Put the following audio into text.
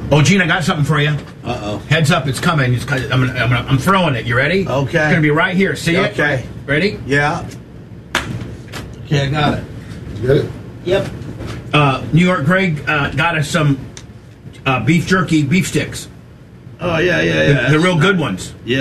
Oh, Gene, I got something for you. Uh-oh. Heads up, it's coming. I'm throwing it. You ready? Okay. It's gonna be right here. See it? Okay. Ready? Yeah. Okay, I got it. You get it? Yep. New York Greg got us some beef jerky beef sticks. Oh, yeah. The real good ones. Yeah.